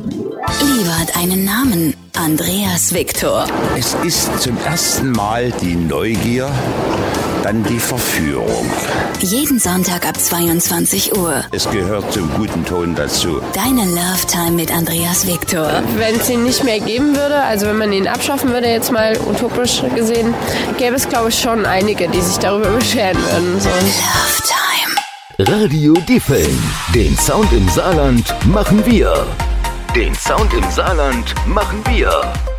Liebe hat einen Namen. Andreas Victor. Es ist zum ersten Mal die Neugier, dann die Verführung. Jeden Sonntag ab 22 Uhr. Es gehört zum guten Ton dazu. Deine Love Time mit Andreas Victor. Wenn es ihn nicht mehr geben würde, also wenn man ihn abschaffen würde, jetzt mal utopisch gesehen, gäbe es, glaube ich, schon einige, die sich darüber beschweren würden. So. Love Time. Radio Diffeln. Den Sound im Saarland machen wir. Den Sound im Saarland machen wir.